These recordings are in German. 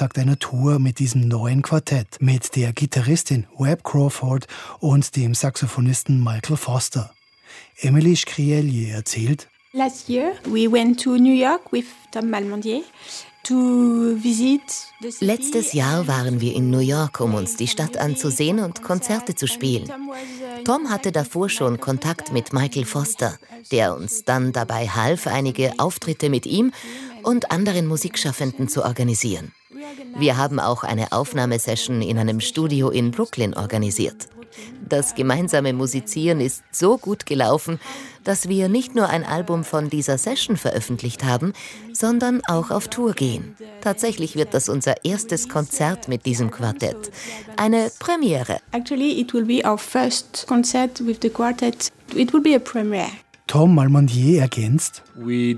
Auftakt einer Tour mit diesem neuen Quartett, mit der Gitarristin Webb Crawford und dem Saxophonisten Michael Foster. Emily Scrielier erzählt: Last year we went to New York with Tom Malmondier to visit the city. Letztes Jahr waren wir in New York, um uns die Stadt anzusehen und Konzerte zu spielen. Tom hatte davor schon Kontakt mit Michael Foster, der uns dann dabei half, einige Auftritte mit ihm und anderen Musikschaffenden zu organisieren. Wir haben auch eine Aufnahmesession in einem Studio in Brooklyn organisiert. Das gemeinsame Musizieren ist so gut gelaufen, dass wir nicht nur ein Album von dieser Session veröffentlicht haben, sondern auch auf Tour gehen. Tatsächlich wird das unser erstes Konzert mit diesem Quartett. Eine Premiere. Actually, it will be our first concert with the quartet. It will be a premiere. Tom Malmondier ergänzt: Wir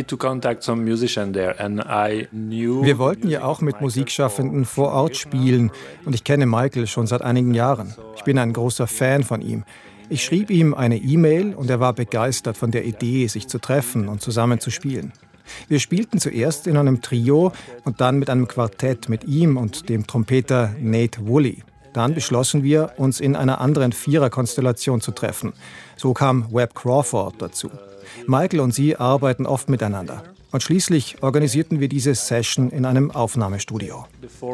wollten ja auch mit Musikschaffenden vor Ort spielen und ich kenne Michael schon seit einigen Jahren. Ich bin ein großer Fan von ihm. Ich schrieb ihm eine E-Mail und er war begeistert von der Idee, sich zu treffen und zusammen zu spielen. Wir spielten zuerst in einem Trio und dann mit einem Quartett mit ihm und dem Trompeter Nate Woolley. Dann beschlossen wir, uns in einer anderen Viererkonstellation zu treffen. So kam Webb Crawford dazu. Michael und sie arbeiten oft miteinander. Und schließlich organisierten wir diese Session in einem Aufnahmestudio.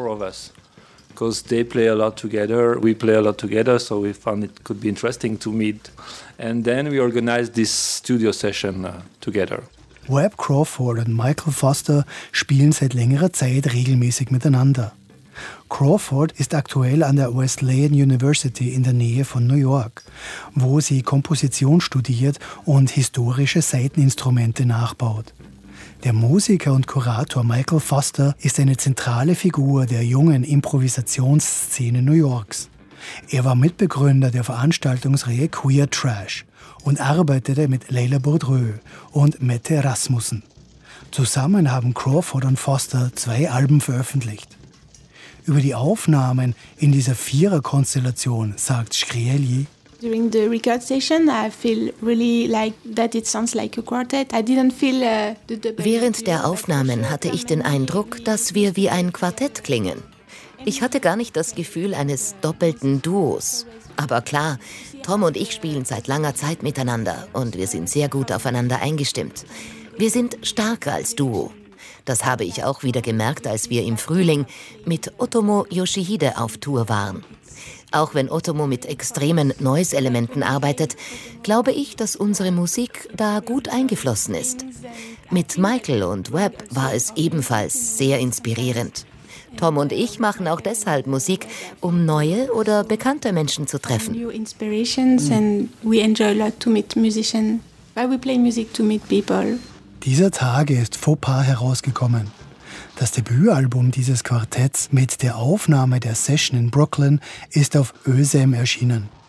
Because they play a lot together, we play a lot together, so we found it could be interesting to meet. And then we organized this studio session together. Webb Crawford und Michael Foster spielen seit längerer Zeit regelmäßig miteinander. Crawford ist aktuell an der Wesleyan University in der Nähe von New York, wo sie Komposition studiert und historische Saiteninstrumente nachbaut. Der Musiker und Kurator Michael Foster ist eine zentrale Figur der jungen Improvisationsszene New Yorks. Er war Mitbegründer der Veranstaltungsreihe Queer Trash und arbeitete mit Leila Boudreau und Mette Rasmussen. Zusammen haben Crawford und Foster 2 Alben veröffentlicht. Über die Aufnahmen in dieser Viererkonstellation sagt Scrielier: During the record session, I feel really like that it sounds like a quartet. I didn't feel the double. Während der Aufnahmen hatte ich den Eindruck, dass wir wie ein Quartett klingen. Ich hatte gar nicht das Gefühl eines doppelten Duos. Aber klar, Tom und ich spielen seit langer Zeit miteinander und wir sind sehr gut aufeinander eingestimmt. Wir sind stärker als Duo. Das habe ich auch wieder gemerkt, als wir im Frühling mit Otomo Yoshihide auf Tour waren. Auch wenn Otomo mit extremen Noise-Elementen arbeitet, glaube ich, dass unsere Musik da gut eingeflossen ist. Mit Michael und Webb war es ebenfalls sehr inspirierend. Tom und ich machen auch deshalb Musik, um neue oder bekannte Menschen zu treffen. New inspirations and we enjoy a lot to meet musicians. Why we play music to meet people. Dieser Tage ist Faux Pas herausgekommen. Das Debütalbum dieses Quartetts mit der Aufnahme der Session in Brooklyn ist auf ÖSM erschienen.